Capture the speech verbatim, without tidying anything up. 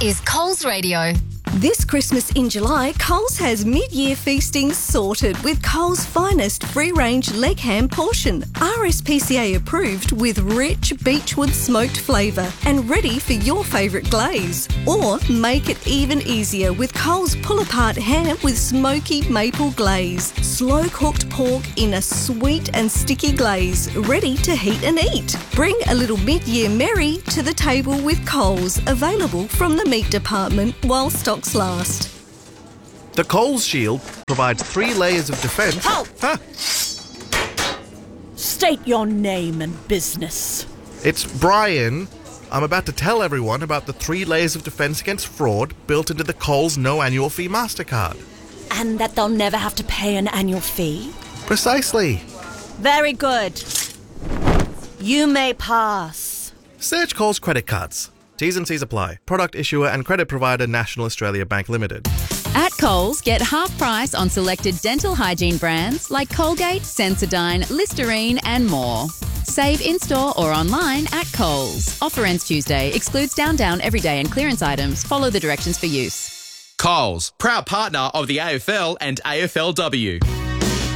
is Coles Radio. This Christmas in July, Coles has mid-year feasting sorted with Coles' finest free-range leg ham portion, R S P C A approved with rich beechwood smoked flavour and ready for your favourite glaze. Or make it even easier with Coles pull-apart ham with smoky maple glaze, slow-cooked pork in a sweet and sticky glaze, ready to heat and eat. Bring a little mid-year merry to the table with Coles, available from the meat department while stocks last. The Coles Shield provides three layers of defence. Halt! Huh. State your name and business. It's Brian. I'm about to tell everyone about the three layers of defence against fraud built into the Coles no annual fee MasterCard. And that they'll never have to pay an annual fee? Precisely. Very good. You may pass. Search Coles credit cards. T's and C's apply. Product issuer and credit provider National Australia Bank Limited. At Coles, get half price on selected dental hygiene brands like Colgate, Sensodyne, Listerine and more. Save in-store or online at Coles. Offer ends Tuesday. Excludes Down Down, Everyday and clearance items. Follow the directions for use. Coles, proud partner of the A F L and A F L W.